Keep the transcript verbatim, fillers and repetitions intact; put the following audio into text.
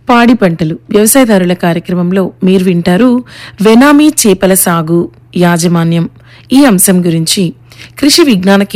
పాడి పంటలు వ్యవసాయదారుల కార్యక్రమంలో మీరు వింటారు వెనామీ చేపల సాగు యాజమాన్యం ఈ అంశం గురించి కృషి విజ్ఞాన